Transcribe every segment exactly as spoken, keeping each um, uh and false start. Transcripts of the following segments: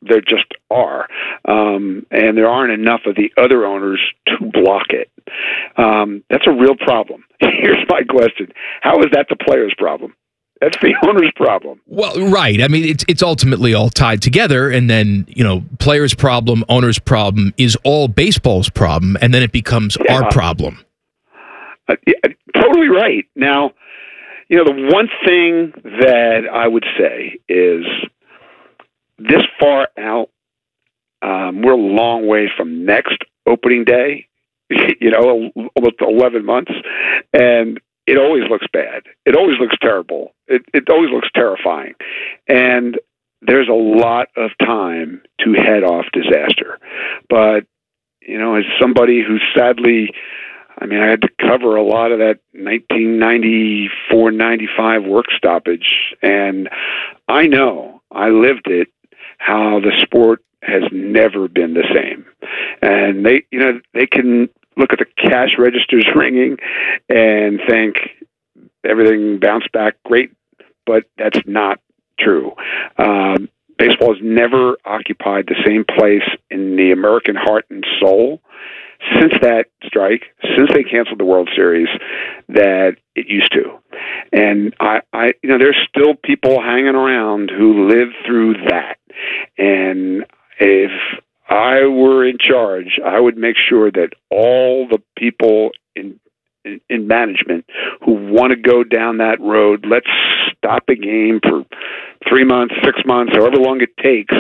There just are. Um, and there aren't enough of the other owners to block it. Um, that's a real problem. Here's my question. How is that the player's problem? That's the owner's problem. Well, right. I mean, it's it's ultimately all tied together, and then, you know, player's problem, owner's problem is all baseball's problem, and then it becomes yeah. our problem. Uh, yeah, totally right. Now, you know, the one thing that I would say is this far out, um, we're a long way from next opening day, you know, almost eleven months, and it always looks bad. It always looks terrible. It, it always looks terrifying. And there's a lot of time to head off disaster. But, you know, as somebody who sadly, I mean, I had to cover a lot of that nineteen ninety-four ninety-five work stoppage, and I know, I lived it, how the sport has never been the same. And they, you know, they can look at the cash registers ringing and think everything bounced back great, but that's not true. Um, baseball has never occupied the same place in the American heart and soul since that strike, since they canceled the World Series, that it used to. And I, I, you know, there's still people hanging around who lived through that. And if I were in charge, I would make sure that all the people in in, in management who want to go down that road, let's stop a game for three months, six months, however long it takes,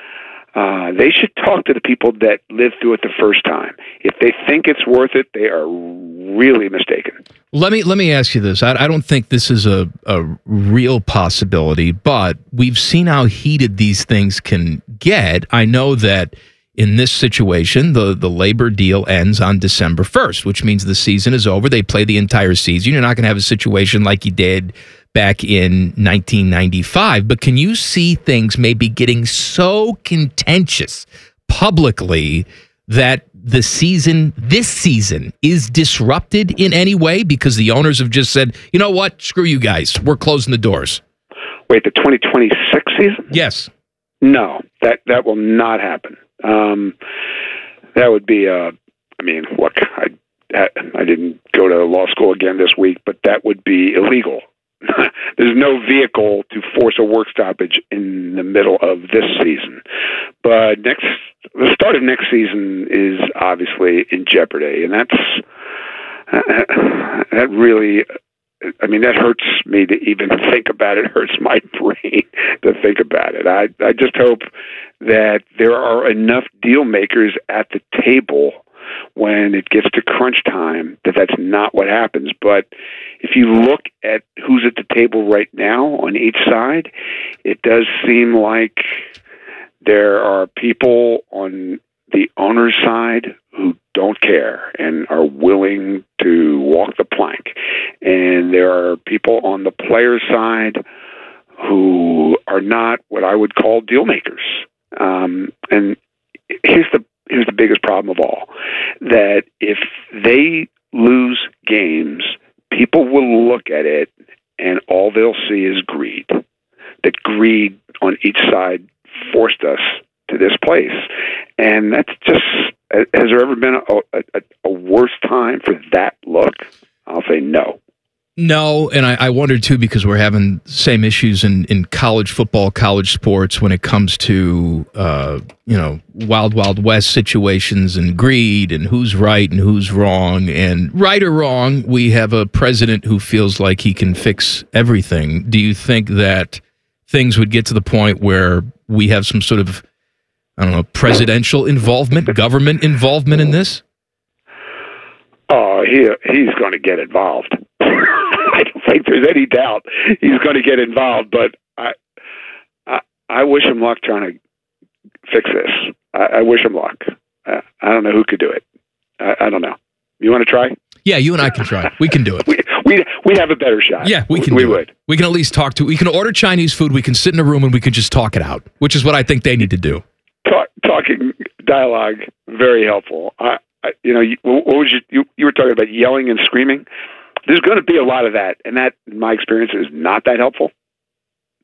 uh, they should talk to the people that lived through it the first time. If they think it's worth it, they are really mistaken. Let me let me ask you this. I, I don't think this is a, a real possibility, but we've seen how heated these things can get. I know that in this situation, the, the labor deal ends on December first, which means the season is over. They play the entire season. You're not going to have a situation like you did back in nineteen ninety-five. But can you see things maybe getting so contentious publicly that the season, this season, is disrupted in any way because the owners have just said, you know what, screw you guys, we're closing the doors? Wait, the twenty twenty-six season? Yes. No, that, that will not happen. Um, that would be, uh, I mean, look, I, I didn't go to law school again this week, but that would be illegal. There's no vehicle to force a work stoppage in the middle of this season. But next, the start of next season is obviously in jeopardy, and that's uh, that really. I mean, that hurts me to even think about it. It hurts my brain to think about it. I, I just hope that there are enough deal makers at the table when it gets to crunch time that that's not what happens. But if you look at who's at the table right now on each side, it does seem like there are people on the owner's side who don't care and are willing to walk the plank. And there are people on the player's side who are not what I would call deal makers. Um, and here's the here's the biggest problem of all, that if they lose games, people will look at it and all they'll see is greed. That greed on each side forced us to this place. And that's just, has there ever been a, a, a worse time for that look? I'll say no. No, and I, I wonder, too, because we're having the same issues in, in college football, college sports, when it comes to, uh, you know, wild, wild west situations and greed and who's right and who's wrong. And right or wrong, we have a president who feels like he can fix everything. Do you think that things would get to the point where we have some sort of, I don't know, presidential involvement, government involvement in this? Oh, he he's going to get involved. I don't think there's any doubt he's going to get involved. But I, I, I wish him luck trying to fix this. I, I wish him luck. I, I don't know who could do it. I, I don't know. You want to try? Yeah, you and I can try. We can do it. we we we have a better shot. Yeah, we can. We do would. It. We can at least talk to. We can order Chinese food. We can sit in a room and we can just talk it out, which is what I think they need to do. Talk, talking dialogue, very helpful. I, I, you know, you, what was you, you? You were talking about yelling and screaming. There's going to be a lot of that, and that, in my experience, is not that helpful.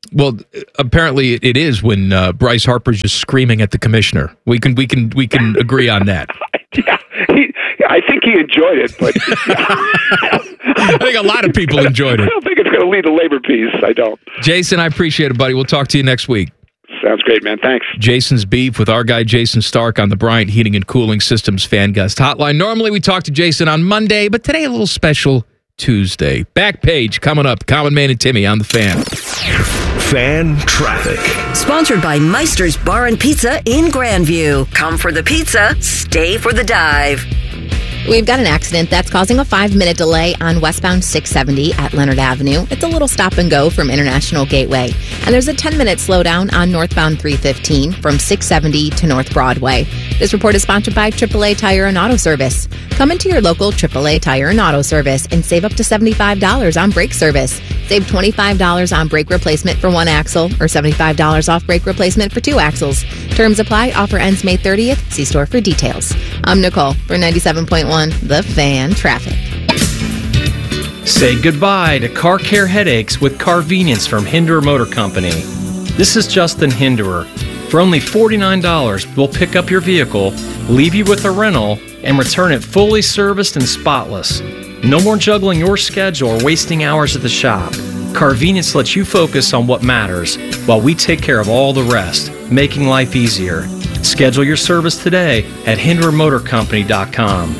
Well, apparently it is when uh, Bryce Harper's just screaming at the commissioner. We can we can we can agree on that. Yeah, he, I think he enjoyed it, but I think a lot of people enjoyed it. I don't think it's going to lead to labor peace. I don't. Jason, I appreciate it, buddy. We'll talk to you next week. Sounds great, man. Thanks. Jason's beef with our guy Jason Stark on the Bryant Heating and Cooling Systems Fan Guest Hotline. Normally we talk to Jason on Monday, but today a little special Tuesday. Back page coming up. Common Man and Timmy on the Fan. Fan Traffic. Sponsored by Meister's Bar and Pizza in Grandview. Come for the pizza, stay for the dive. We've got an accident that's causing a five-minute delay on westbound six seventy at Leonard Avenue. It's a little stop and go from International Gateway. And there's a ten-minute slowdown on northbound three fifteen from six seventy to North Broadway. This report is sponsored by triple A Tire and Auto Service. Come into your local triple A Tire and Auto Service and save up to seventy-five dollars on brake service. Save twenty-five dollars on brake replacement for one axle or seventy-five dollars off brake replacement for two axles. Terms apply. Offer ends May thirtieth. See store for details. I'm Nicole for ninety-seven point one The Fan Traffic. Say goodbye to car care headaches with Carvenience from Hinderer Motor Company. This is Justin Hinderer. For only forty-nine dollars, we'll pick up your vehicle, leave you with a rental, and return it fully serviced and spotless. No more juggling your schedule or wasting hours at the shop. Carvenience lets you focus on what matters while we take care of all the rest, making life easier. Schedule your service today at hinderer motor company dot com.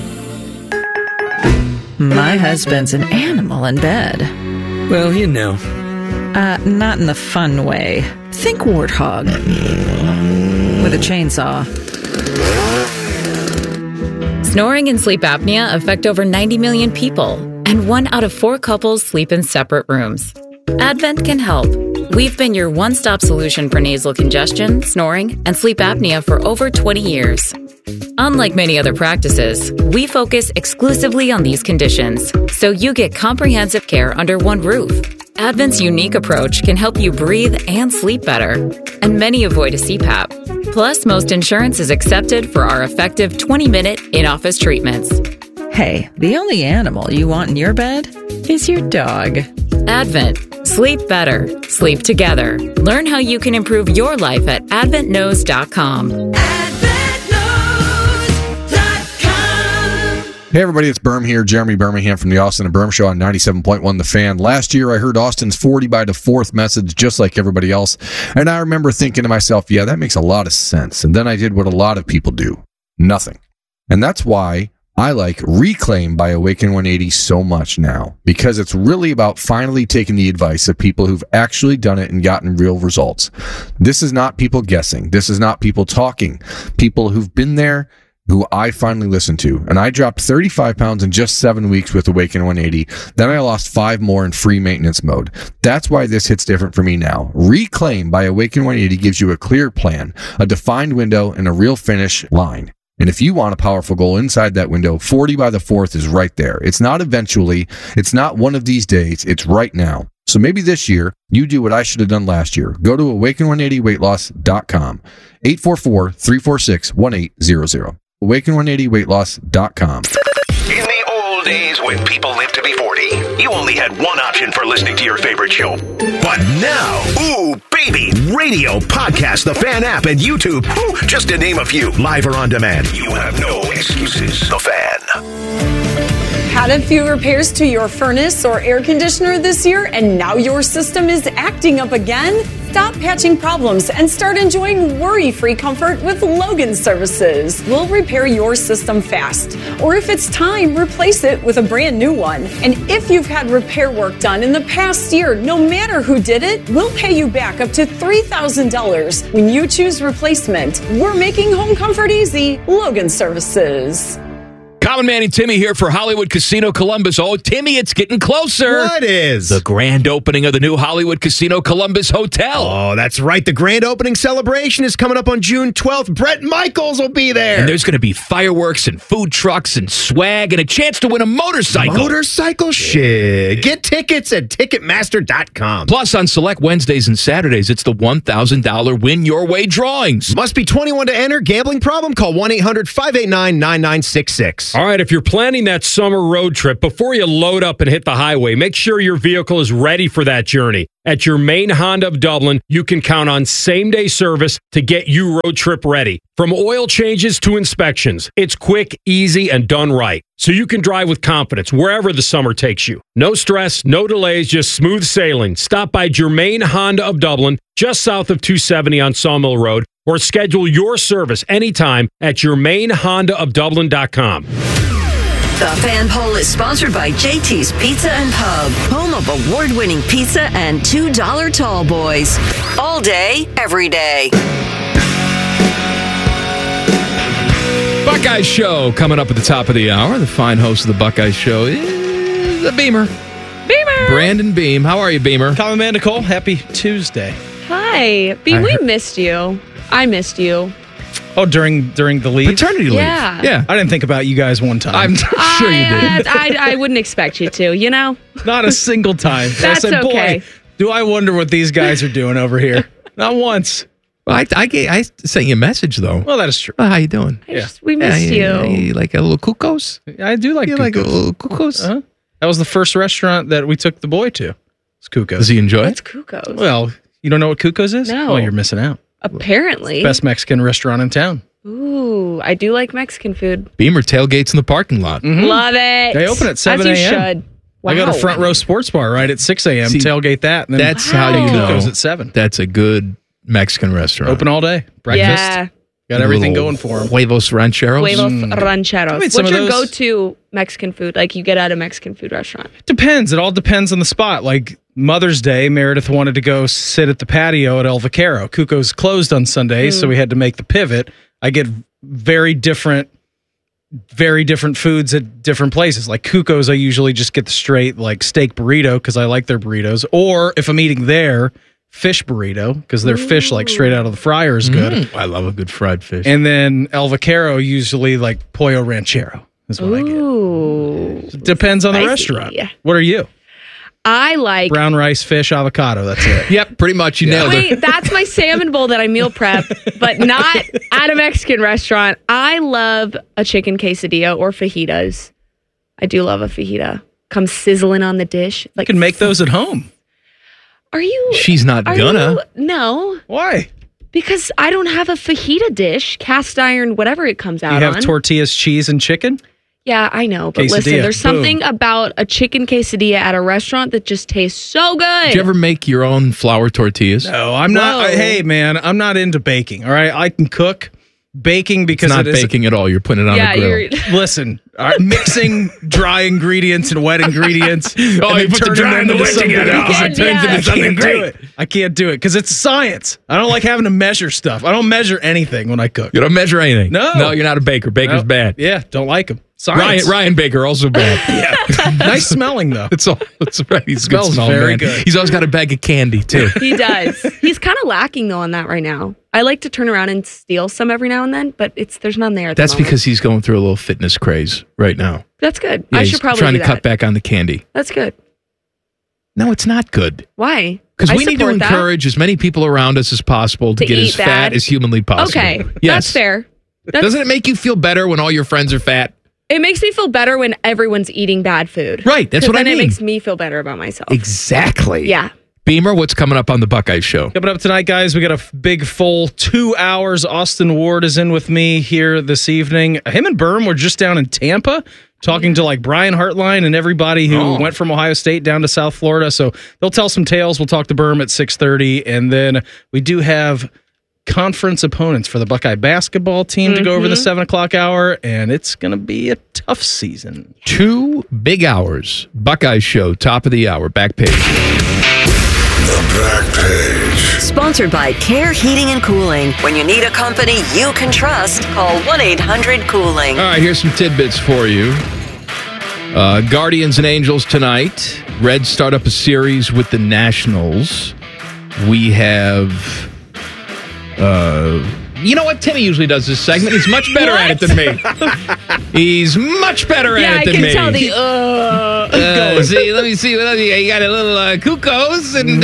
My husband's an animal in bed. Well, you know. Uh, not in the fun way. Think warthog. With a chainsaw. Snoring and sleep apnea affect over ninety million people, and one out of four couples sleep in separate rooms. Advent can help. We've been your one-stop solution for nasal congestion, snoring, and sleep apnea for over twenty years. Unlike many other practices, we focus exclusively on these conditions, so you get comprehensive care under one roof. Advent's unique approach can help you breathe and sleep better, and many avoid a C PAP. Plus, most insurance is accepted for our effective twenty-minute in-office treatments. Hey, the only animal you want in your bed is your dog. Advent. Sleep better. Sleep together. Learn how you can improve your life at advent knows dot com. Hey everybody, it's Berm here, Jeremy Birmingham from the Austin and Berm Show on ninety-seven point one The Fan. Last year I heard Austin's forty by the fourth message just like everybody else, and I remember thinking to myself, yeah, that makes a lot of sense. And then I did what a lot of people do, nothing. And that's why I like Reclaim by Awaken one eighty so much now, because it's really about finally taking the advice of people who've actually done it and gotten real results. This is not people guessing. This is not people talking. People who've been there, who I finally listened to. And I dropped thirty-five pounds in just seven weeks with Awaken one eighty. Then I lost five more in free maintenance mode. That's why this hits different for me now. Reclaim by Awaken one eighty gives you a clear plan, a defined window, and a real finish line. And if you want a powerful goal inside that window, forty by the fourth is right there. It's not eventually. It's not one of these days. It's right now. So maybe this year, you do what I should have done last year. Go to awaken one eighty weight loss dot com. eight four four, three four six, one eight zero zero. awaken one eighty weight loss dot com. In the old days when people lived to be forty, you only had one option for listening to your favorite show. But now, ooh, baby, radio, podcast, the Fan app, and YouTube, ooh, just to name a few, live or on demand. You have no excuses. The Fan. Had a few repairs to your furnace or air conditioner this year, and now your system is acting up again? Stop patching problems and start enjoying worry-free comfort with Logan Services. We'll repair your system fast, or if it's time, replace it with a brand new one. And if you've had repair work done in the past year, no matter who did it, we'll pay you back up to three thousand dollars when you choose replacement. We're making home comfort easy. Logan Services. Common Man and Timmy here for Hollywood Casino Columbus. Oh, Timmy, it's getting closer. What is? The grand opening of the new Hollywood Casino Columbus Hotel. Oh, that's right. The grand opening celebration is coming up on June twelfth. Brett Michaels will be there. And there's going to be fireworks and food trucks and swag and a chance to win a motorcycle. Motorcycle shit. Get tickets at ticketmaster dot com. Plus, on select Wednesdays and Saturdays, it's the one thousand dollars Win Your Way drawings. Must be twenty-one to enter. Gambling problem? Call one eight hundred five eight nine nine nine six six. All right, if you're planning that summer road trip, before you load up and hit the highway, make sure your vehicle is ready for that journey. At your main Honda of Dublin, you can count on same-day service to get you road trip ready. From oil changes to inspections, it's quick, easy, and done right. So you can drive with confidence wherever the summer takes you. No stress, no delays, just smooth sailing. Stop by Germain Honda of Dublin, just south of two seventy on Sawmill Road, or schedule your service anytime at germain honda of dublin dot com. The Fan Poll is sponsored by J T's Pizza and Pub, home of award-winning pizza and two dollar tall boys. All day, every day. Buckeye Show coming up at the top of the hour. The fine host of the Buckeye Show is the Beamer. Beamer! Brandon Beam. How are you, Beamer? Colin Man Nicole, happy Tuesday. Hi. Beam, we missed you. I missed you. Oh, during during the leave? Paternity leave. Yeah. Yeah. I didn't think about you guys one time. I'm sure you did. I, I, I wouldn't expect you to, you know? Not a single time. That's I said, okay. Boy, do I wonder what these guys are doing over here. Not once. Well, I, I, gave, I sent you a message, though. Well, that is true. Well, how you doing? I just, we missed yeah, you. you. Like a little cuckoos? I do like You Cuckoos. like a little cuckoos? Uh-huh. That was the first restaurant that we took the boy to. It's Cuckoos. Does he enjoy What's it? Cuckoos? Well, you don't know what Cuckoos is? No. Oh, you're missing out. Apparently. Best Mexican restaurant in town. Ooh, I do like Mexican food. Beamer tailgates in the parking lot. Mhm. Love it. They open at seven As you a.m. should. Wow. I go to Front Row Sports Bar right at six a.m. See, tailgate that. And then That's how you know Cuckoos at seven. that's a good Mexican restaurant. Open all day. Breakfast. Yeah. Got everything Little going for them. Huevos rancheros. Huevos Mm. rancheros. I made some What's of your those. go-to Mexican food? Like you get at a Mexican food restaurant? Depends. It all depends on the spot. Like Mother's Day, Meredith wanted to go sit at the patio at El Vaquero. Cuco's closed on Sundays, Mm. so we had to make the pivot. I get very different, very different foods at different places. Like Cuco's, I usually just get the straight like steak burrito because I like their burritos. Or if I'm eating there, fish burrito because their fish like straight out of the fryer is good. Mm, I love a good fried fish. And then El Vaquero usually like pollo ranchero is what I get. Ooh. Depends on the Spicy. restaurant. What are you? I like... Brown rice, fish, avocado. That's it. Yep, pretty much. You nailed Wait, it. that's my salmon bowl that I meal prep, but not at a Mexican restaurant. I love a chicken quesadilla or fajitas. I do love a fajita. Comes sizzling on the dish. Like, You can make those at home. Are you... She's not are gonna. you- no. Why? Because I don't have a fajita dish, cast iron, whatever it comes You out have on. tortillas, cheese, and chicken? Yeah, I know. But listen, Quesadilla. there's Boom. something about a chicken quesadilla at a restaurant that just tastes so good. Did you ever make your own flour tortillas? No, I'm not. No. I- hey, man, I'm not into baking. All right, I can cook. Baking It's because not it is- baking at all. You're putting it on Yeah, a grill. you're- Listen, all right, mixing dry ingredients and wet ingredients. Oh, and you then put the turning dry them and the into wet something together. else. Oh, it turns I into can't something do great. it. I can't do it because it's science. I don't like having to measure stuff. I don't measure anything when I cook. You don't measure anything. No. No, you're not a baker. Baker's No. bad. Yeah, don't like them. Ryan, Science. Ryan Baker, also bad. Yeah, nice smelling though. It's all. It's right. He's a good Smells smell, very man. good. He's always got a bag of candy too. He does. He's kind of lacking though on that right now. I like to turn around and steal some every now and then, but it's there's none there. At That's the moment. because he's going through a little fitness craze right now. That's good. Yeah, I he's should probably trying do to that. cut back on the candy. That's good. No, it's not good. Why? Because I we need to support that. encourage as many people around us as possible to, To get eat as fat bad. as humanly possible. Okay, Yes. that's fair. That's, Doesn't it make you feel better when all your friends are fat? It makes me feel better when everyone's eating bad food. Right, that's 'Cause what I then mean. it makes me feel better about myself. Exactly. Yeah. Beamer, what's coming up on the Buckeye Show? Coming up tonight, guys, we got a f- big full two hours. Austin Ward is in with me here this evening. Him and Berm were just down in Tampa talking to like Brian Hartline and everybody who Oh. went from Ohio State down to South Florida. So they'll tell some tales. We'll talk to Berm at six thirty. And then we do have conference opponents for the Buckeye basketball team to go over the Mhm. seven o'clock hour. And it's going to be a tough season. Two big hours. Buckeye Show, top of the hour, back page. The Back Page. Sponsored by Care Heating and Cooling. When you need a company you can trust, call one eight hundred cooling. All right, here's some tidbits for you. Uh, Guardians and Angels tonight. Reds start up a series with the Nationals. We have uh, You know what? Timmy usually does this segment. He's much better at it than me. He's much better yeah, at it I than me. can tell the uh. Uh, see, let me see what else you got. You got a little uh, Cuckoos and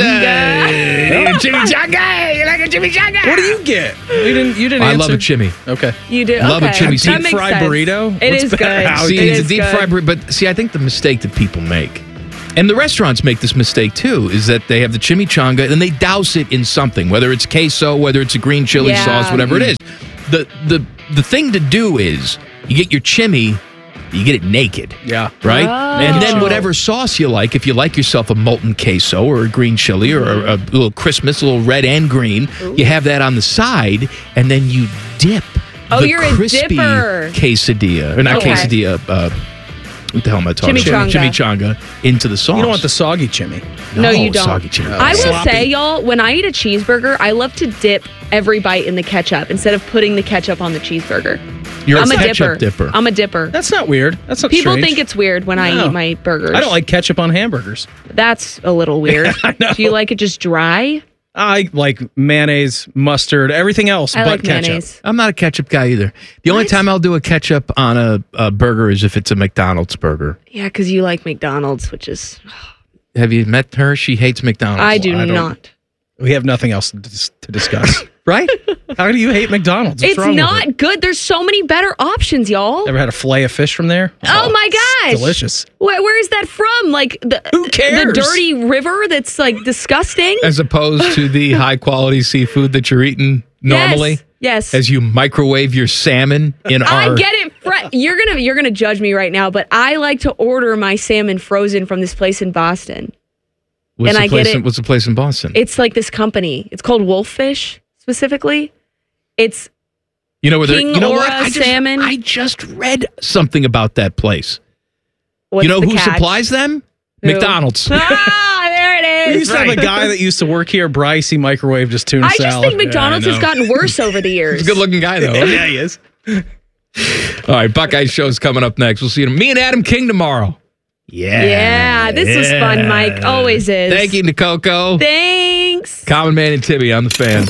uh, chimichanga. You like a chimichanga? What do you get? You didn't. You didn't. I answer. love a chimmy. Okay. You do. Love okay. a chimmy. That Deep makes fried sense. burrito? It What's is better? good. See, It it's is a deep good. fried burrito. But see, I think the mistake that people make, and the restaurants make this mistake too, is that they have the chimichanga and they douse it in something, whether it's queso, whether it's a green chili Yeah. sauce, whatever it is. The the the thing to do is you get your chimmy, you get it naked. Yeah. Right? Oh. And then whatever sauce you like, if you like yourself a molten queso or a green chili or a, a little Christmas, a little red and green, Ooh. you have that on the side, and then you dip Oh, the you're a crispy dipper. quesadilla, or not Okay. quesadilla, uh, what the hell am I talking about? Chimichanga. Chimichanga into the sauce. You don't want the soggy chimmy. No, you don't. Soggy chimmy. I will Sloppy. say, y'all, when I eat a cheeseburger, I love to dip every bite in the ketchup instead of putting the ketchup on the cheeseburger. You're I'm a a ketchup dipper. dipper. I'm a dipper. That's not weird. That's not People strange. think it's weird when I No. eat my burgers. I don't like ketchup on hamburgers. That's a little weird. I know. Do you like it just dry? I like mayonnaise, mustard, everything else I but like ketchup. mayonnaise. I'm not a ketchup guy either. The only time I'll do a ketchup on a, a burger is if it's a McDonald's burger. Yeah, because you like McDonald's, which is Have you met her? She hates McDonald's. I do I don't- not. We have nothing else to, dis- to discuss. Right? How do you hate McDonald's? What's It's wrong with not it? good. There's so many better options, y'all. Ever had a fillet of fish from there? Oh, my gosh. Delicious. Where, where is that from? Like the Who cares? the dirty river that's like disgusting. As opposed to the high quality seafood that you're eating normally. Yes. yes. As you microwave your salmon in I our. get it. Fre- you're gonna you're gonna judge me right now, but I like to order my salmon frozen from this place in Boston. What's and the I place get in, it- What's the place in Boston? It's like this company. It's called Wolffish specifically. It's you know where they're. King You know what? Aura I just, salmon. I just read something about that place. what's you know the who catch? supplies them? Who? McDonald's. Ah, there it We is. used to have a guy that used to work here, Bryce. He microwaved his tuna I just salad. think McDonald's Yeah, I has know. gotten worse over the years. He's a good looking guy, though. yeah, he is. All right, Buckeye Show's coming up next. We'll see you. Me and Adam King tomorrow. Yeah. Yeah, this was fun, Mike. Always is. Thank you, Nicole. Thanks. Common Man and Timmy on the fan.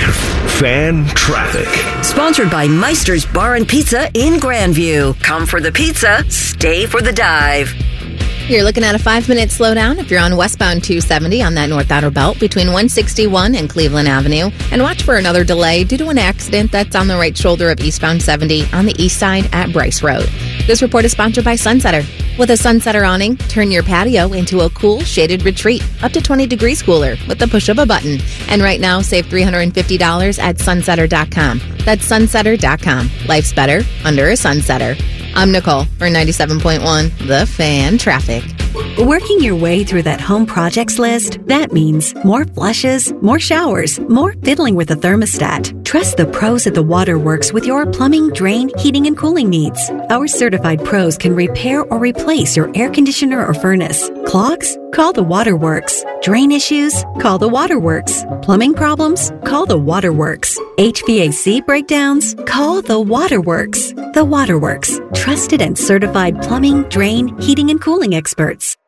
Fan traffic. Sponsored by Meister's Bar and Pizza in Grandview. Come for the pizza, stay for the dive. You're looking at a five-minute slowdown if you're on westbound two seventy on that North Outer Belt between one sixty-one and Cleveland Avenue. And watch for another delay due to an accident that's on the right shoulder of eastbound seventy on the east side at Bryce Road. This report is sponsored by Sunsetter. With a Sunsetter awning, turn your patio into a cool, shaded retreat, up to twenty degrees cooler with the push of a button. And right now, save three hundred fifty dollars at sunsetter dot com. That's sunsetter dot com. Life's better under a Sunsetter. I'm Nicole for ninety-seven point one The Fan Traffic. Working your way through that home projects list? That means more flushes, more showers, more fiddling with the thermostat. Trust the pros at the Waterworks with your plumbing, drain, heating, and cooling needs. Our certified pros can repair or replace your air conditioner or furnace. Clogs? Call the Waterworks. Drain issues? Call the Waterworks. Plumbing problems? Call the Waterworks. H V A C breakdowns? Call the Waterworks. The Waterworks. Trusted and certified plumbing, drain, heating, and cooling experts.